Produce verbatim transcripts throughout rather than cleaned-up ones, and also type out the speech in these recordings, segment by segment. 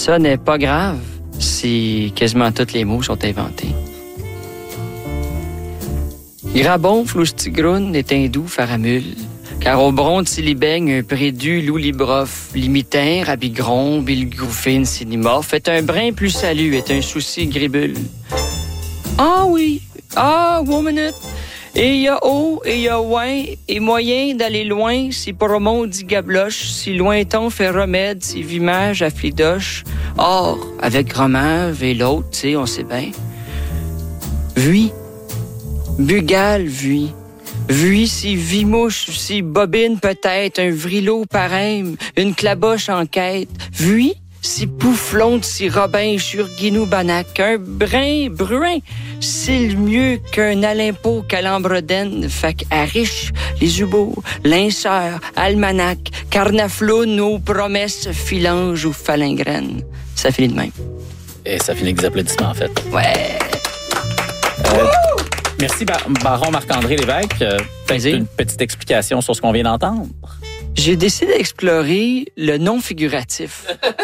Ça n'est pas grave si quasiment tous les mots sont inventés. Grabon, floustigroun est un doux faramule, car au bron de silibaigne, un prédu loulibrov, limitin, rabigron, bilgroufine, sinimorphe, est un brin plus salut, est un souci gribule. Ah oui, ah, one minute. Et il y a haut, et il y a ouin, et moyen d'aller loin, si promont dit gabloche, si lointon fait remède, si vimage à flidoche. Or, avec Romave et l'autre, tu sais, on sait bien. Vui, bugal, vui. Vui, si vimouche, si bobine peut-être, un vrilo pareil, une claboche en quête. Vui, si pouflonte, si robin sur guinou banac, un brin bruin, s'il mieux qu'un alimpo calambroden, fac à riche, les ubots, linceurs, almanach, carnafloun, aux promesses, filange ou falingrène. Ça finit de même. Et ça finit avec des applaudissements, en fait. Ouais. Euh, merci, Bar- Baron Marc-André Lévesque. Euh, peut-être une petite explication sur ce qu'on vient d'entendre. J'ai décidé d'explorer le non figuratif.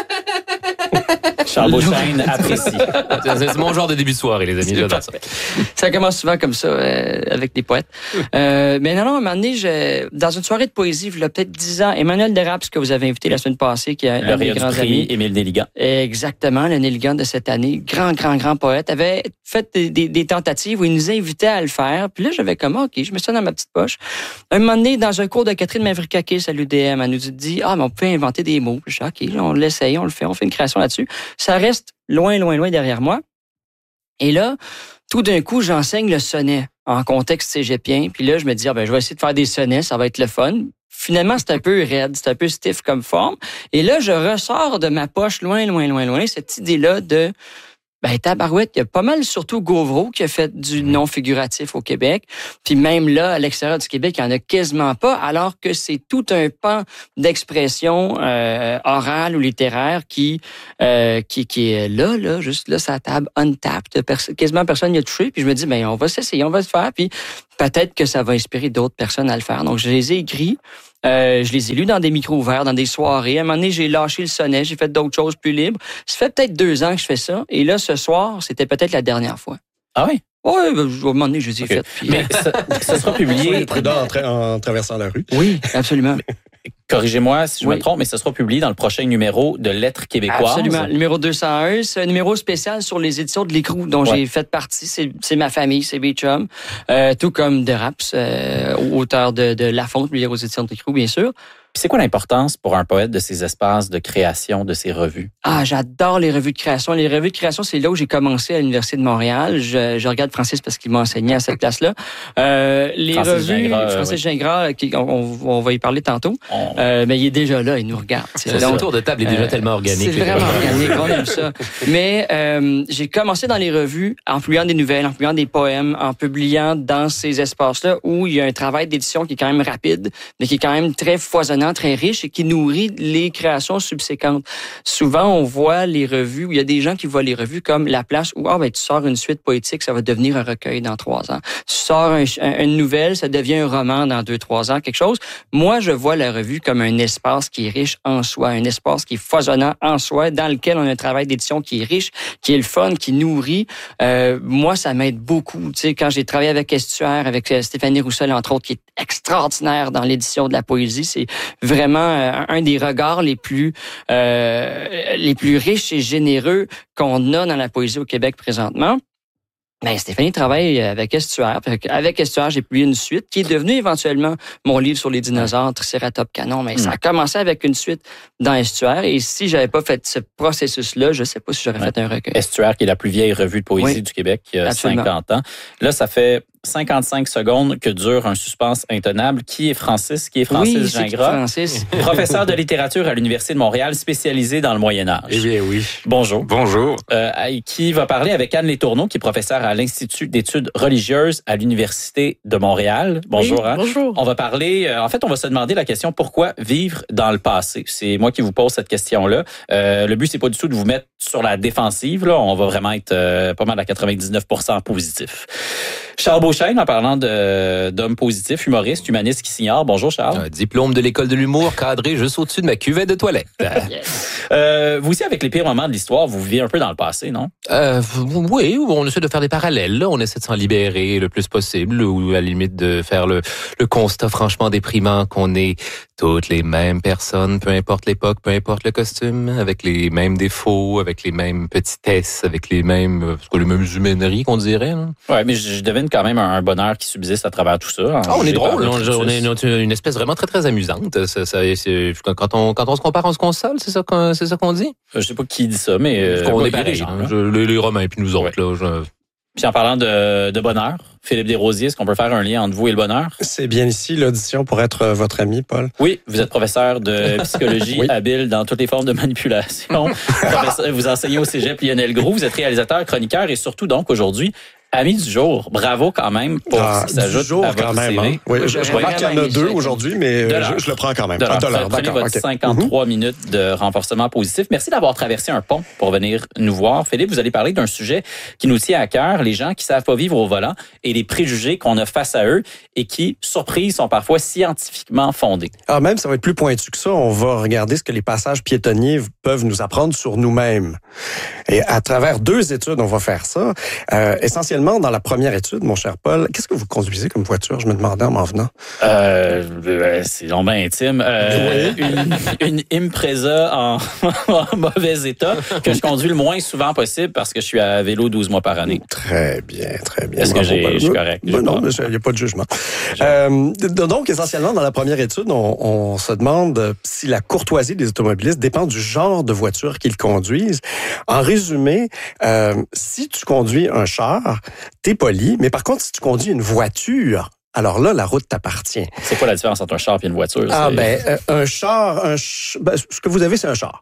Charles Beauchesne apprécie. C'est mon genre de début de soirée, les amis. J'adore ça. Ça commence souvent comme ça, euh, avec les poètes. Euh, mais non, non, à un moment donné, je, dans une soirée de poésie, il y a peut-être dix ans, Emmanuel Deraps, que vous avez invité la semaine passée, qui est un des grands amis. Émile Nelligan. Exactement, le Nelligan de cette année. Grand, grand, grand poète. Avait fait des, des, des tentatives où il nous invitait à le faire. Puis là, j'avais comme, OK, je mets ça dans ma petite poche. Un moment donné, dans un cours de Catherine Mavrikakis à l'U D M, elle nous dit, ah, mais on peut inventer des mots. Je dis, OK, là, on l'essaye, on le fait, on fait une création là-dessus. Ça reste loin, loin, loin derrière moi. Et là, tout d'un coup, j'enseigne le sonnet en contexte cégepien. Puis là, je me dis, ah, ben, je vais essayer de faire des sonnets, ça va être le fun. Finalement, c'est un peu raide, c'est un peu stiff comme forme. Et là, je ressors de ma poche, loin, loin, loin, loin, cette idée-là de, ben, tabarouette, il y a pas mal, surtout Gauvreau, qui a fait du non-figuratif au Québec. Puis même là, à l'extérieur du Québec, il n'y en a quasiment pas, alors que c'est tout un pan d'expression euh, orale ou littéraire qui, euh, qui, qui est là, là, juste là, sur la table, untapped. Pers- quasiment personne n'y a touché. Puis je me dis, ben, on va s'essayer, on va le faire. Puis peut-être que ça va inspirer d'autres personnes à le faire. Donc, je les ai écrits. Euh, je les ai lus dans des micros ouverts, dans des soirées. À un moment donné, j'ai lâché le sonnet, j'ai fait d'autres choses plus libres. Ça fait peut-être deux ans que je fais ça. Et là, ce soir, c'était peut-être la dernière fois. Ah oui? Oui, ben, à un moment donné, je les ai okay. faites. Puis... Mais ça, ça sera publié... Soyez prudent en, tra- en traversant la rue. Oui, absolument. Corrigez-moi si je oui. me trompe, mais ce sera publié dans le prochain numéro de Lettres québécoises. Absolument. Numéro deux cent un, c'est un numéro spécial sur les éditions de l'Écrou, dont ouais. j'ai fait partie. C'est, c'est ma famille, c'est mes chums. Euh, tout comme Deraps, euh, auteur de, de La Fonte, lui, aux éditions de l'Écrou, bien sûr. Puis c'est quoi l'importance pour un poète de ces espaces de création, de ces revues? Ah, j'adore les revues de création. Les revues de création, c'est là où j'ai commencé à l'Université de Montréal. Je, je regarde Francis parce qu'il m'a enseigné à cette place-là. Euh, les Francis revues, Gingras, Francis oui. Gingras, qui, on, on va y parler tantôt. On... Euh, mais il est déjà là, il nous regarde. C'est le tour de table est déjà euh, tellement organique. C'est vraiment organique, on aime ça. Mais euh, j'ai commencé dans les revues en publiant des nouvelles, en publiant des poèmes, en publiant dans ces espaces-là où il y a un travail d'édition qui est quand même rapide, mais qui est quand même très foisonnant, très riche et qui nourrit les créations subséquentes. Souvent, on voit les revues, où il y a des gens qui voient les revues comme la place où, ah, ben, tu sors une suite poétique, ça va devenir un recueil dans trois ans. Tu sors un, un, une nouvelle, ça devient un roman dans deux, trois ans, quelque chose. Moi, je vois la revue comme un espace qui est riche en soi, un espace qui est foisonnant en soi, dans lequel on a un travail d'édition qui est riche, qui est le fun, qui nourrit. Euh, moi, ça m'aide beaucoup. Tu sais, quand j'ai travaillé avec Estuaire, avec Stéphanie Roussel, entre autres, qui est extraordinaire dans l'édition de la poésie, c'est vraiment euh, un des regards les plus euh, les plus riches et généreux qu'on a dans la poésie au Québec présentement. Ben, Stéphanie travaille avec Estuaire. Avec Estuaire, j'ai publié une suite qui est devenue éventuellement mon livre sur les dinosaures, Triceratops Canon. Mais mmh. ça a commencé avec une suite dans Estuaire. Et si j'avais pas fait ce processus-là, je sais pas si j'aurais ouais. fait un recueil. Estuaire, qui est la plus vieille revue de poésie oui. du Québec, qui a Absolument. cinquante ans. Là, ça fait cinquante-cinq secondes que dure un suspense intenable. Qui est Francis? Qui est Francis oui, Gingras? Francis. Professeur de littérature à l'Université de Montréal, spécialisé dans le Moyen-Âge. Eh bien, oui. Bonjour. Bonjour. Euh, qui va parler avec Anne Letourneau, qui est professeure à l'Institut d'études religieuses à l'Université de Montréal. Bonjour. Oui, Anne. Bonjour. On va parler, euh, en fait, on va se demander la question, pourquoi vivre dans le passé? C'est moi qui vous pose cette question-là. Euh, le but, c'est pas du tout de vous mettre sur la défensive. Là. On va vraiment être euh, pas mal à quatre-vingt-dix-neuf pour cent positif. Charles Beauchesne, en parlant de, d'homme positif, humoriste, humaniste qui s'ignore. Bonjour, Charles. Un diplôme de l'école de l'humour cadré juste au-dessus de ma cuvette de toilette. yes. euh, vous aussi, avec les pires moments de l'histoire, vous vivez un peu dans le passé, non? Euh, oui, on essaie de faire des parallèles. Là. On essaie de s'en libérer le plus possible ou à la limite de faire le, le constat franchement déprimant qu'on est toutes les mêmes personnes, peu importe l'époque, peu importe le costume, avec les mêmes défauts, avec les mêmes petitesses, avec les mêmes, les mêmes humaineries qu'on dirait. Hein. Ouais, mais je, je devine quand même un bonheur qui subsiste à travers tout ça. Ah, on est drôle, on, on est une, une espèce vraiment très très amusante. Ça, ça, c'est, quand on quand on se compare, on se console, c'est ça qu'on, c'est ça qu'on dit. Je sais pas qui dit ça, mais euh, on est pareil. Hein, je, les, les Romains puis nous autres ouais. là. Je... Puis en parlant de, de bonheur, Philippe Desrosiers, est-ce qu'on peut faire un lien entre vous et le bonheur? C'est bien ici l'audition pour être votre ami, Paul. Oui, vous êtes professeur de psychologie oui. habile dans toutes les formes de manipulation. Vous enseignez au cégep Lionel Groulx, vous êtes réalisateur, chroniqueur et surtout donc aujourd'hui ami du jour. Bravo quand même pour ah, ce qui s'ajoute jour, à votre quand même, hein? Oui, je, je remarque qu'il y en a deux aujourd'hui, mais je, je le prends quand même. De l'heure. Ah, de l'heure. Prenez votre okay. cinquante-trois mm-hmm. minutes de renforcement positif. Merci d'avoir traversé un pont pour venir nous voir. Philippe, vous allez parler d'un sujet qui nous tient à cœur, les gens qui savent pas vivre au volant et les préjugés qu'on a face à eux et qui, surprise, sont parfois scientifiquement fondés. Ah, même, ça va être plus pointu que ça. On va regarder ce que les passages piétonniers peuvent nous apprendre sur nous-mêmes. Et à travers deux études, on va faire ça. Euh, essentiellement, dans la première étude, mon cher Paul, qu'est-ce que vous conduisez comme voiture? Je me demandais en m'en venant. Euh, c'est donc bien intime. Euh, oui. Une, une Impreza en, en mauvais état que je conduis le moins souvent possible parce que je suis à vélo douze mois par année. Très bien, très bien. Est-ce que j'ai, je suis correct? Ben non, mais il n'y a pas de jugement. Euh, donc, essentiellement, dans la première étude, on, on se demande si la courtoisie des automobilistes dépend du genre de voiture qu'ils conduisent. En résumé, euh, si tu conduis un char, t'es poli, mais par contre, si tu conduis une voiture, alors là, la route t'appartient. C'est quoi la différence entre un char et une voiture? Ah c'est... ben, euh, un char, un ch... ben, ce que vous avez, c'est un char.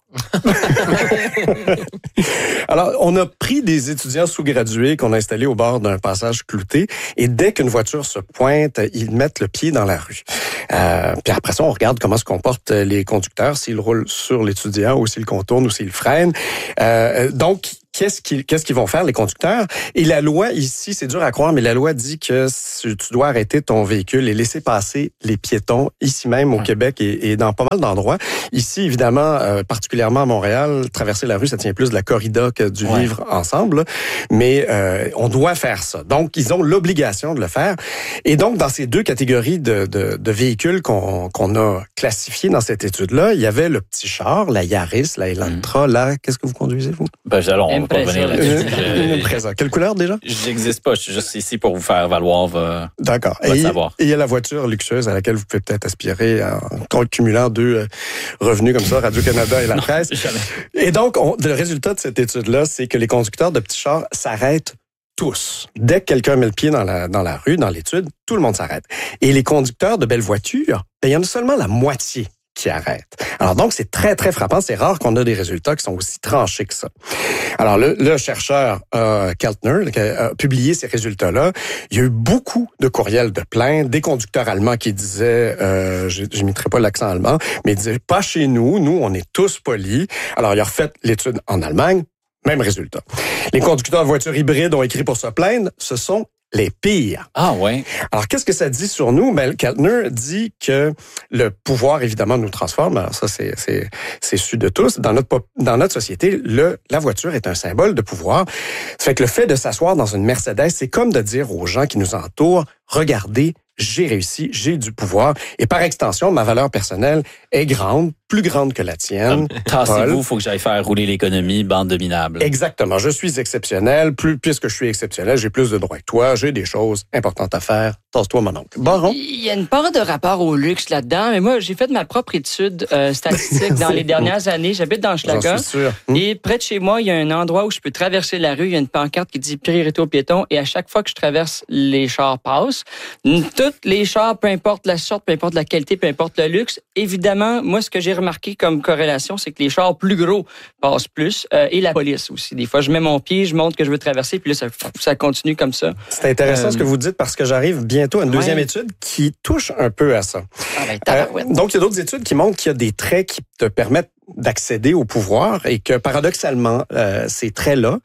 Alors, on a pris des étudiants sous-gradués qu'on a installés au bord d'un passage clouté, et dès qu'une voiture se pointe, ils mettent le pied dans la rue. Euh, puis après ça, on regarde comment se comportent les conducteurs, s'ils roulent sur l'étudiant ou s'ils contournent ou s'ils freinent. Euh, donc, Qu'est-ce qu'ils, qu'est-ce qu'ils vont faire, les conducteurs? Et la loi, ici, c'est dur à croire, mais la loi dit que tu dois arrêter ton véhicule et laisser passer les piétons, ici même au Québec et, et dans pas mal d'endroits. Ici, évidemment, euh, particulièrement à Montréal, traverser la rue, ça tient plus de la corrida que du ouais. vivre ensemble. Mais euh, on doit faire ça. Donc, ils ont l'obligation de le faire. Et donc, dans ces deux catégories de, de, de véhicules qu'on, qu'on a classifiés dans cette étude-là, il y avait le petit char, la Yaris, la Elantra. Mmh. Là, qu'est-ce que vous conduisez, vous? Ben, alors, on va pas revenir là-dessus. Je... Quelle couleur déjà? J'existe pas, je suis juste ici pour vous faire valoir euh, D'accord. votre et savoir. Et il y a la voiture luxueuse à laquelle vous pouvez peut-être aspirer en cumulant deux euh, revenus comme ça, Radio-Canada et la non, presse. Jamais. Et donc, on, le résultat de cette étude-là, c'est que les conducteurs de petits chars s'arrêtent tous. Dès que quelqu'un met le pied dans la, dans la rue, dans l'étude, tout le monde s'arrête. Et les conducteurs de belles voitures, ben, il y en a seulement la moitié qui arrêtent. Alors donc, c'est très, très frappant. C'est rare qu'on a des résultats qui sont aussi tranchés que ça. Alors, le, le chercheur euh, Keltner qui a, a publié ces résultats-là. Il y a eu beaucoup de courriels de plainte, des conducteurs allemands qui disaient, euh, je n'imiterai pas l'accent allemand, mais ils disaient, pas chez nous, nous, on est tous polis. Alors, il a refait l'étude en Allemagne, même résultat. Les conducteurs de voitures hybrides ont écrit pour se plaindre, ce sont les pires. Ah ouais. Alors, qu'est-ce que ça dit sur nous? Ben, Keltner dit que le pouvoir, évidemment, nous transforme. Alors ça, c'est, c'est, c'est su de tous. Dans notre, dans notre société, le, la voiture est un symbole de pouvoir. Ça fait que le fait de s'asseoir dans une Mercedes, c'est comme de dire aux gens qui nous entourent, regardez, j'ai réussi, j'ai du pouvoir. Et par extension, ma valeur personnelle est grande, plus grande que la tienne. Tassez-vous, il faut que j'aille faire rouler l'économie, bande de minables. Exactement. Je suis exceptionnel. Plus, puisque je suis exceptionnel, j'ai plus de droits que toi. J'ai des choses importantes à faire. Tasse-toi, mon oncle. Baron? Il y a une part de rapport au luxe là-dedans, mais moi, j'ai fait ma propre étude euh, statistique dans les dernières années. J'habite dans Schlager. J'en suis sûr. Et près de chez moi, il y a un endroit où je peux traverser la rue. Il y a une pancarte qui dit priorité aux piétons. Et à chaque fois que je traverse, les chars passent. Toutes les chars, peu importe la sorte, peu importe la qualité, peu importe le luxe. Évidemment, moi, ce que j'ai remarqué comme corrélation, c'est que les chars plus gros passent plus. Euh, et la police aussi. Des fois, je mets mon pied, je montre que je veux traverser, puis là, ça, ça continue comme ça. C'est intéressant euh, ce que vous dites parce que j'arrive bientôt à une deuxième ouais. étude qui touche un peu à ça. Ah ben, euh, donc, il y a d'autres études qui montrent qu'il y a des traits qui te permettent d'accéder au pouvoir et que paradoxalement, euh, ces traits-là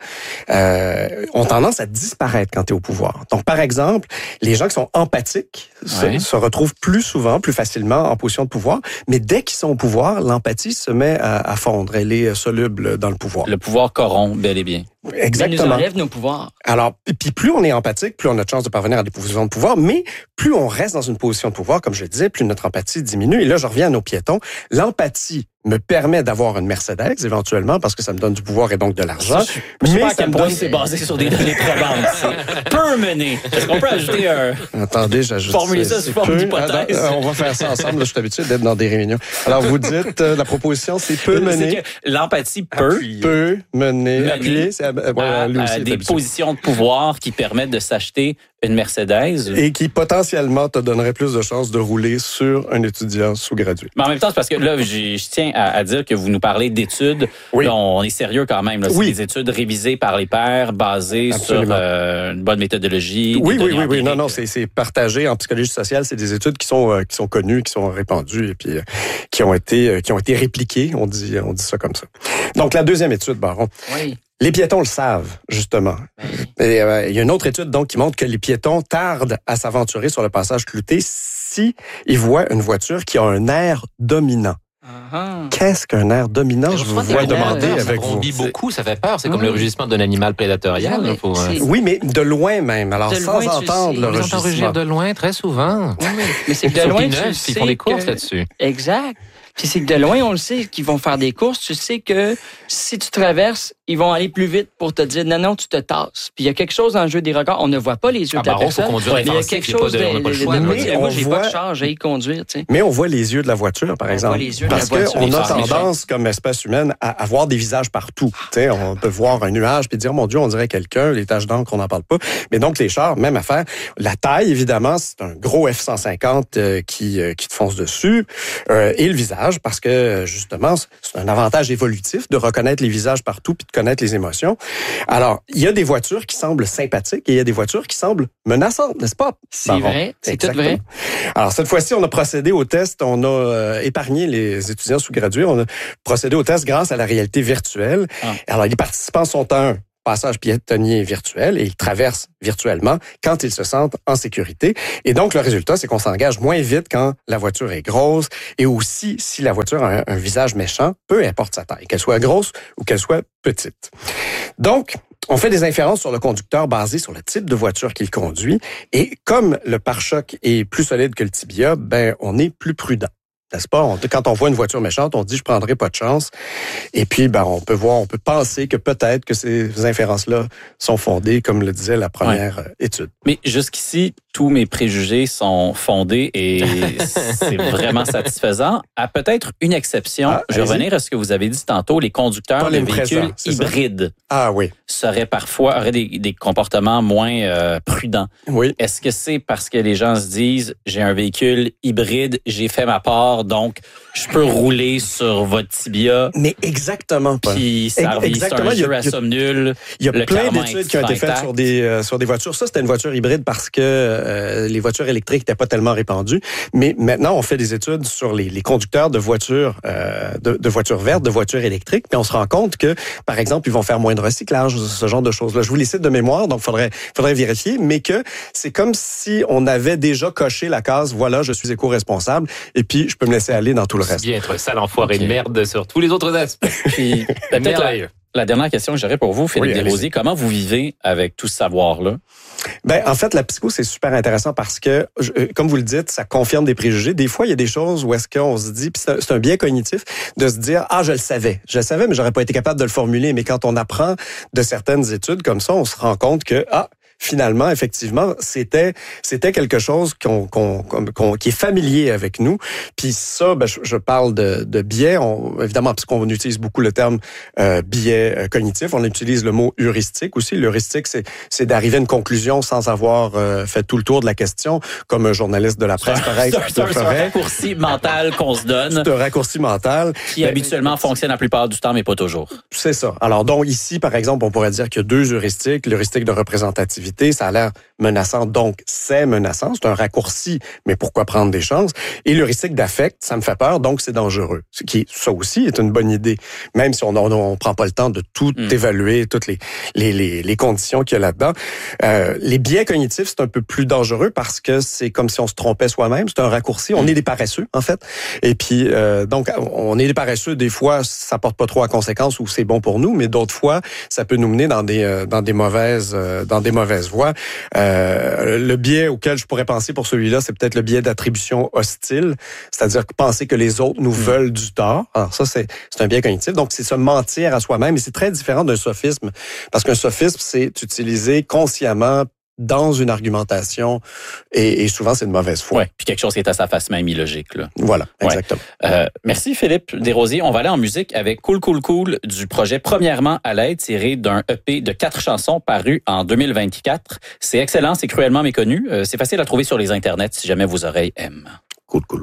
euh, ont tendance à disparaître quand tu es au pouvoir. Donc, par exemple, les gens qui sont empathiques ouais. se, se retrouvent plus souvent, plus facilement en position de pouvoir, mais dès qu'ils sont au pouvoir, l'empathie se met à, à fondre. Elle est soluble dans le pouvoir. Le pouvoir corrompt bel et bien. Exactement. Ça nous enlève nos pouvoirs. Alors, puis plus on est empathique, plus on a de chances de parvenir à des positions de pouvoir, mais plus on reste dans une position de pouvoir, comme je le disais, plus notre empathie diminue. Et là, je reviens à nos piétons. L'empathie me permet d'avoir une Mercedes, éventuellement, parce que ça me donne du pouvoir et donc de l'argent. Ça, je sais pas à quel point donne... c'est basé sur des données probantes. Peut mener. Est-ce qu'on peut ajouter un... Attendez, j'ajoute... Formuler ça sous forme d'hypothèse. Ah, on va faire ça ensemble. Là, je suis habitué d'être dans des réunions. Alors, vous dites, euh, la proposition, c'est peut mener... L'empathie peut... Appuyer. Peut mener... mener appuyer, c'est... Euh, ouais, à, lui aussi à des habitué. positions de pouvoir qui permettent de s'acheter une Mercedes. Et qui potentiellement te donnerait plus de chances de rouler sur un étudiant sous-gradué. Mais en même temps, c'est parce que là, je tiens à, à dire que vous nous parlez d'études. Oui. Là, on est sérieux quand même. Là. C'est oui. des études révisées par les pairs, basées Absolument. sur euh, une bonne méthodologie. Oui, oui, oui, oui. Non, non, c'est, c'est partagé en psychologie sociale. C'est des études qui sont euh, qui sont connues, qui sont répandues et puis euh, qui ont été euh, qui ont été répliquées. On dit on dit ça comme ça. Donc la deuxième étude, Baron. Oui. Les piétons le savent, justement. Oui. Et, euh, il y a une autre étude donc qui montre que les piétons tardent à s'aventurer sur le passage clouté si ils voient une voiture qui a un air dominant. Uh-huh. Qu'est-ce qu'un air dominant? Je vous vois demander ça avec vous. Ça bondit beaucoup, ça fait peur. C'est comme le rugissement d'un animal prédatorial. Oui, pour, c'est... oui, mais de loin même. Alors, de sans loin, entendre le on les entend rugissement. rugir de loin très souvent. Oui, oui. Mais c'est que de loin, tu sais ils font des courses que... là-dessus. Exact. Puis c'est que de loin, on le sait qu'ils vont faire des courses. Tu sais que si tu traverses, ils vont aller plus vite pour te dire non, non, tu te tasses. Puis il y a quelque chose dans le jeu des regards. On ne voit pas les yeux ah, de la Baron, personne. faut conduire Mais il y a quelque chose de, de, de, de, de moi, j'ai voit... pas de char, j'ai conduire. Tu sais. Mais on voit les yeux de la voiture, par on exemple. Voit les yeux Parce de la voiture, qu'on a tendance, comme espèce humaine, à avoir des visages partout. Tu sais, on peut voir un nuage puis dire, mon Dieu, on dirait quelqu'un, les taches d'encre, on n'en parle pas. Mais donc, les chars, même affaire. La taille, évidemment, c'est un gros F cent cinquante euh, qui, euh, qui te fonce dessus. Euh, et le visage, parce que, justement, c'est un avantage évolutif de reconnaître les visages partout puis de connaître les émotions. Alors, il y a des voitures qui semblent sympathiques et il y a des voitures qui semblent menaçantes, n'est-ce pas? C'est Baron? vrai, c'est Exactement. tout vrai. Alors, cette fois-ci, on a procédé au test, on a euh, épargné les étudiants sous-gradués, on a procédé au test grâce à la réalité virtuelle. Ah. Alors, les participants sont à un passage piétonnier virtuel et ils traversent virtuellement quand ils se sentent en sécurité. Et donc, le résultat, c'est qu'on s'engage moins vite quand la voiture est grosse et aussi si la voiture a un, un visage méchant, peu importe sa taille, qu'elle soit grosse ou qu'elle soit petite. Donc, on fait des inférences sur le conducteur basées sur le type de voiture qu'il conduit et comme le pare-choc est plus solide que le tibia, ben on est plus prudent. N'est-ce pas? On, quand on voit une voiture méchante, on dit « je prendrai pas de chance ». Et puis, ben, on peut voir, on peut penser que peut-être que ces inférences-là sont fondées, comme le disait la première ouais. étude. Mais jusqu'ici, tous mes préjugés sont fondés et c'est vraiment satisfaisant. À peut-être une exception, ah, je vais revenir à ce que vous avez dit tantôt, les conducteurs de véhicules hybrides ah, oui. seraient parfois, auraient des, des comportements moins euh, prudents. Oui. Est-ce que c'est parce que les gens se disent « j'ai un véhicule hybride, j'ai fait ma part, donc je peux rouler sur votre tibia ». Mais exactement pas. Puis ça revient, c'est un jeu à somme nulle. Il y a plein d'études qui ont été faites sur des, euh, sur des voitures. Ça, c'était une voiture hybride parce que euh, les voitures électriques n'étaient pas tellement répandues. Mais maintenant, on fait des études sur les, les conducteurs de voitures, euh, de, de voitures vertes, de voitures électriques. Puis on se rend compte que, par exemple, ils vont faire moins de recyclage, ce genre de choses-là. Je vous les cite de mémoire, donc faudrait, faudrait vérifier. Mais que c'est comme si on avait déjà coché la case, voilà, je suis éco-responsable. Et puis, je peux me laisser aller dans tout le reste. Bien être sale enfoiré okay. de merde sur tous les autres aspects. Puis, peut-être la, la dernière question que j'aurais pour vous, Philippe oui, Desrosiers, comment vous vivez avec tout ce savoir-là? Ben, en fait, la psycho, c'est super intéressant parce que, je, comme vous le dites, ça confirme des préjugés. Des fois, il y a des choses où est-ce qu'on se dit, puis c'est, c'est un biais cognitif, de se dire, ah, je le savais. Je le savais, mais j'aurais pas été capable de le formuler. Mais quand on apprend de certaines études comme ça, on se rend compte que, ah, finalement, effectivement, c'était c'était quelque chose qu'on, qu'on, qu'on, qui est familier avec nous. Puis ça, ben, je, je parle de, de biais, on, évidemment, parce qu'on utilise beaucoup le terme euh, biais euh, cognitif. On utilise le mot heuristique aussi. L'heuristique, c'est, c'est d'arriver à une conclusion sans avoir euh, fait tout le tour de la question, comme un journaliste de la presse, pareil. C'est un, c'est un raccourci mental qu'on se donne. C'est un raccourci mental. Qui ben, habituellement fonctionne la plupart du temps, mais pas toujours. C'est ça. Alors, donc ici, par exemple, on pourrait dire qu'il y a deux heuristiques. L'heuristique de représentativité agressivité, ça a l'air menaçant, donc c'est menaçant, c'est un raccourci, mais pourquoi prendre des chances? Et l'heuristique d'affect, ça me fait peur, donc c'est dangereux. Ce qui, ça aussi, est une bonne idée, même si on ne prend pas le temps de tout mmh. évaluer, toutes les, les, les, les conditions qu'il y a là-dedans. Euh, les biais cognitifs, c'est un peu plus dangereux parce que c'est comme si on se trompait soi-même, c'est un raccourci, on mmh. est des paresseux, en fait. Et puis, euh, donc, on est des paresseux, des fois, ça porte pas trop à conséquence ou c'est bon pour nous, mais d'autres fois, ça peut nous mener dans des, euh, dans des mauvaises, euh, dans des mauvaises voies. Euh, le biais auquel je pourrais penser pour celui-là, c'est peut-être le biais d'attribution hostile, c'est-à-dire penser que les autres nous mmh. veulent du tort. Alors ça, c'est, c'est un biais cognitif. Donc, c'est se mentir à soi-même et c'est très différent d'un sophisme parce qu'un sophisme, c'est utiliser consciemment dans une argumentation et, et souvent, c'est de mauvaise foi. Oui, puis quelque chose qui est à sa face même illogique. Là. Voilà, exactement. Ouais. Euh, merci Philippe Desrosiers. On va aller en musique avec Cool Cool Cool du projet Premièrement à l'aide, tiré d'un E P de quatre chansons paru en deux mille vingt-quatre. C'est excellent, c'est cruellement méconnu. Euh, c'est facile à trouver sur les internets si jamais vos oreilles aiment. Cool Cool.